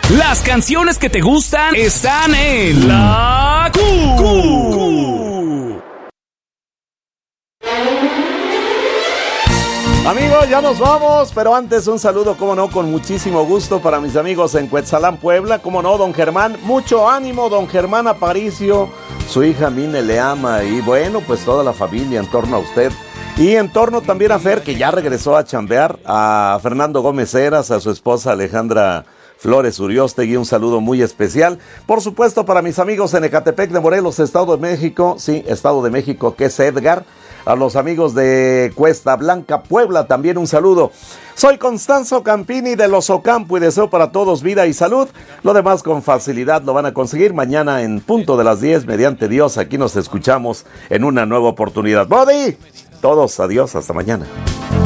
Las canciones que te gustan están en La Q. Amigos, ya nos vamos, pero antes un saludo, como no, con muchísimo gusto para mis amigos en Cuetzalán, Puebla, como no, don Germán, mucho ánimo, don Germán Aparicio, su hija Mine le ama y bueno, pues toda la familia en torno a usted. Y en torno también a Fer, que ya regresó a chambear, a Fernando Gómez Heras, a su esposa Alejandra Flores Uriostegui, un saludo muy especial. Por supuesto, para mis amigos en Ecatepec de Morelos, Estado de México, sí, Estado de México, que es Edgar. A los amigos de Cuesta Blanca, Puebla, también un saludo. Soy Constanzo Campini de Los Ocampo y deseo para todos vida y salud. Lo demás con facilidad lo van a conseguir mañana en punto de las 10, mediante Dios. Aquí nos escuchamos en una nueva oportunidad. Body, todos, adiós, hasta mañana.